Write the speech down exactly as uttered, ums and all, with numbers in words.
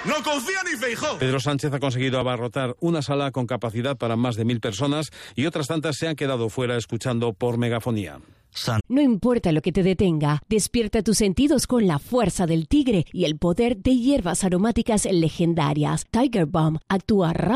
No confía ni Feijóo. Pedro Sánchez ha conseguido abarrotar una sala con capacidad para más de mil personas y otras tantas se han quedado fuera escuchando por megafonía. No importa lo que te detenga, despierta tus sentidos con la fuerza del tigre y el poder de hierbas aromáticas legendarias. Tiger Balm actúa rápido.